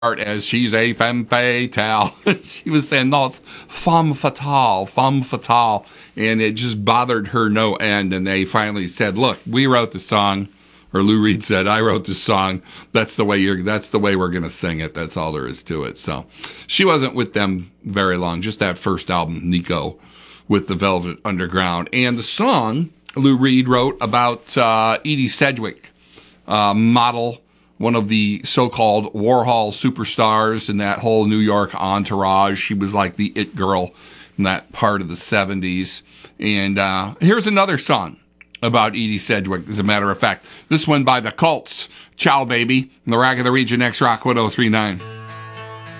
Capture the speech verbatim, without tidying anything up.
as she's a femme fatale. She was saying, no, it's femme fatale, femme fatale. And it just bothered her no end. And they finally said, look, we wrote the song. Or Lou Reed said, I wrote this song. That's the way you're, that's the way we're going to sing it. That's all there is to it. So she wasn't with them very long. Just that first album, Nico, with the Velvet Underground. And the song Lou Reed wrote about uh, Edie Sedgwick, uh, model, one of the so-called Warhol superstars in that whole New York entourage. She was like the it girl in that part of the seventies. And uh, here's another song about Edie Sedgwick, as a matter of fact. This one by The Cults, Ciao Baby, in the Rock of the Region X Rock one oh three point nine.